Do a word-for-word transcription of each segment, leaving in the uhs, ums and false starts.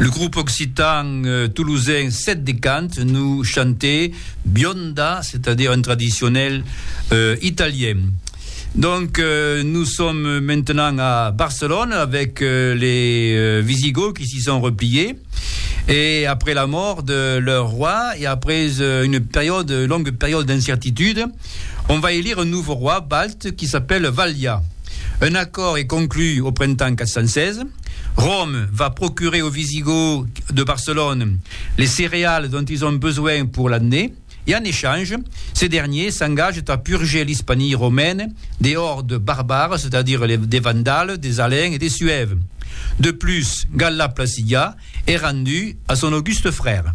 Le groupe occitan euh, toulousain Sept Décantes nous chantait Bionda, c'est-à-dire un traditionnel euh, italien. Donc euh, nous sommes maintenant à Barcelone avec euh, les euh, Visigoths qui s'y sont repliés. Et après la mort de leur roi et après euh, une période, longue période d'incertitude, on va élire un nouveau roi balte qui s'appelle Valia. Un accord est conclu au printemps quatre cent seize. Rome va procurer aux Visigoths de Barcelone les céréales dont ils ont besoin pour l'année. Et en échange, ces derniers s'engagent à purger l'Hispanie romaine des hordes barbares, c'est-à-dire les, des Vandales, des Alains et des Suèves. De plus, Galla Placidia est rendue à son auguste frère.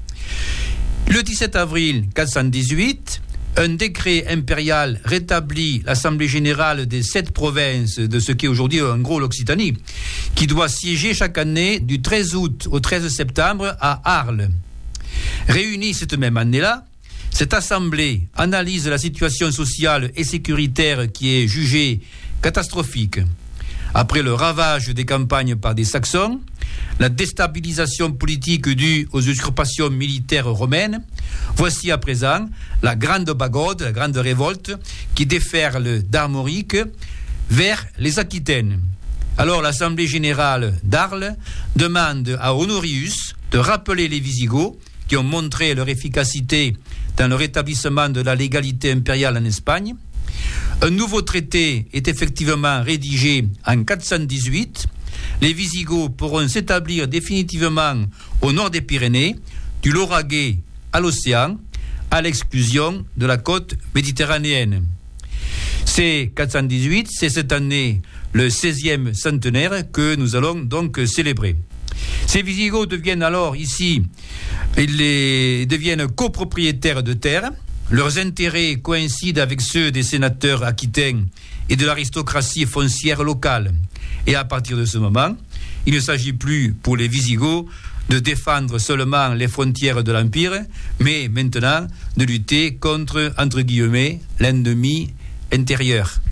Le dix-sept avril quatre cent dix-huit, un décret impérial rétablit l'Assemblée générale des sept provinces de ce qui est aujourd'hui en gros l'Occitanie, qui doit siéger chaque année du treize août au treize septembre à Arles. Réunie cette même année-là, cette assemblée analyse la situation sociale et sécuritaire qui est jugée catastrophique. Après le ravage des campagnes par des Saxons, la déstabilisation politique due aux usurpations militaires romaines, voici à présent la grande bagode, la grande révolte qui déferle d'Armorique vers les Aquitaines. Alors l'Assemblée générale d'Arles demande à Honorius de rappeler les Visigoths qui ont montré leur efficacité dans le rétablissement de la légalité impériale en Espagne. Un nouveau traité est effectivement rédigé en quatre cent dix-huit. Les Visigoths pourront s'établir définitivement au nord des Pyrénées, du Lauragais à l'océan, à l'exclusion de la côte méditerranéenne. C'est quatre cent dix-huit, c'est cette année le seizième centenaire que nous allons donc célébrer. Ces Visigoths deviennent alors ici, ils les deviennent copropriétaires de terres. Leurs intérêts coïncident avec ceux des sénateurs aquitains et de l'aristocratie foncière locale. Et à partir de ce moment, il ne s'agit plus pour les Visigoths de défendre seulement les frontières de l'Empire, mais maintenant de lutter contre, entre guillemets, l'ennemi intérieur.